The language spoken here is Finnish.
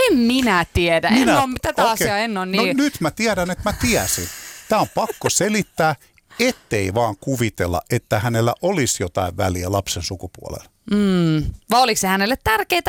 En minä tiedä. Tätä asiaa en ole niin. No nyt mä tiedän, että mä tiesin. Tää on pakko selittää, ettei vaan kuvitella, että hänellä olisi jotain väliä lapsen sukupuolella. Vai oliko se hänelle tärkeää